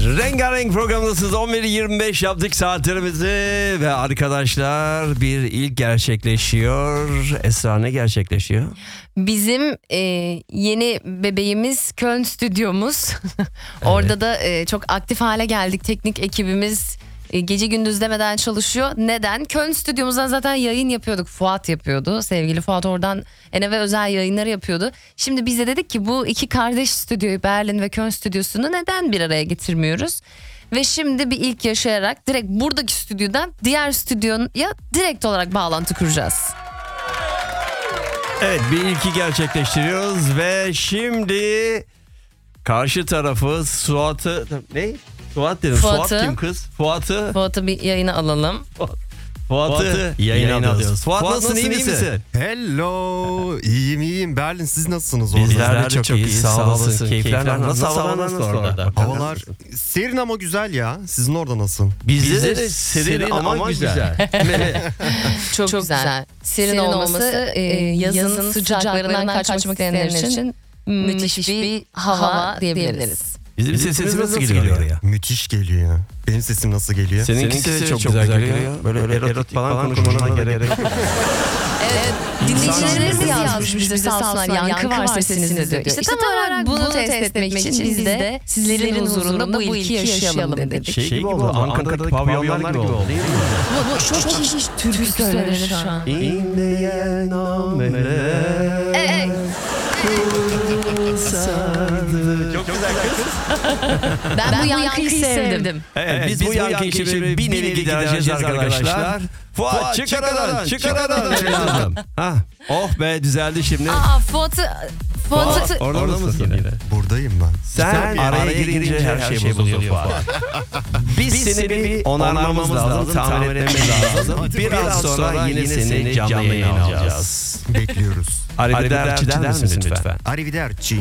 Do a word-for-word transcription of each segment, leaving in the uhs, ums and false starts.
Rengarenk programdasınız. on bir yirmi beş yaptık saatlerimizi ve arkadaşlar bir ilk gerçekleşiyor. Esra, ne gerçekleşiyor? Bizim e, yeni bebeğimiz Köln stüdyomuz. Orada da e, çok aktif hale geldik. Teknik ekibimiz e, gece gündüz demeden çalışıyor. Neden? Köln stüdyomuzdan zaten yayın yapıyorduk. Fuat yapıyordu. Sevgili Fuat oradan Eneve özel yayınları yapıyordu. Şimdi biz de dedik ki bu iki kardeş stüdyoyu, Berlin ve Köln stüdyosunu neden bir araya getirmiyoruz? Ve şimdi bir ilk yaşayarak direkt buradaki stüdyodan diğer stüdyoya direkt olarak bağlantı kuracağız. Evet, bir ilki gerçekleştiriyoruz ve şimdi karşı tarafı Suat'ı ne? Suat dedim. Fuat'ı, Fuat kim kız? Fuat'ı. Fuat'ı bir yayına alalım. Fuat'ı yayına alıyoruz. Fuat, Fuat nasılsın, iyi misin? Hello, iyiyim iyiyim. Berlin, siz nasılsınız orada? Bizler de çok, çok iyiyiz, sağ olasın. Keyifler nasıl? Nasıl havalar nasıl orada? Havalar serin ama güzel ya. Sizin orada nasıl? Bizde, Bizde de serin, serin ama, ama güzel. güzel. çok, çok güzel. güzel. Serin, serin olması e, yazın, yazın sıcaklarından kaçmak isteyenler için müthiş bir hava diyebiliriz. Bizim sesimiz, sesimiz nasıl geliyor, geliyor ya? Müthiş geliyor ya. Benim sesim nasıl geliyor? Seninkisi de çok, çok güzel geliyor. geliyor. Böyle, Böyle erotik, erotik falan konuşmana gerek yok. Evet, dinleyicilerimiz yazmış bize sağ olsunlar. Yankı var sesinizde diyor. İşte tam olarak bunu test etmek için biz de sizlerin huzurunda bu ilki yaşayalım dedik. Şey gibi oldu, Ankara'daki pavyonlar gibi oldu değil mi? Bu çok iyi türkü söylenir şu an. İnleyen ameler. Ey! Çok güzel kız. Ben, ben bu yankıyı sevdim. sevdim. Evet, biz, biz bu yankıyı şimdi bir nevi gidereceğiz arkadaşlar. Fuat çıkar aradan, çıkar aradan. Ha, oh be, düzeldi şimdi. Aa, Fuat'ı... Fuat'ı... Orada, orada mısın yine? Buradayım ben. Sen, Sen araya girince her, her şey, şey bozuluyor Fuat. Biz, biz seni bir onarmamız lazım, tamir etmemiz lazım. Biraz sonra yine seni canlı yayın alacağız. Bekliyoruz. Arrivederci der misin lütfen? Arrivederci.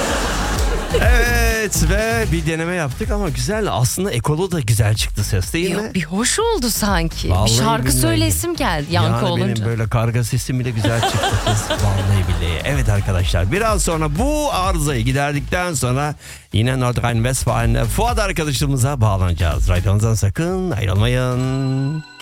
Evet ve bir deneme yaptık ama güzel. Aslında ekolu da güzel çıktı ses değil mi? Yok, bir hoş oldu sanki. Vallahi bir şarkı billahi. söylesim geldi yankı yani olunca. Benim böyle karga sesim bile güzel çıktı kız. Vallahi billahi. Evet arkadaşlar, biraz sonra bu arızayı giderdikten sonra yine Nordrhein-Westfalen'de Fuat arkadaşımıza bağlanacağız. Radyonuzdan sakın ayrılmayın.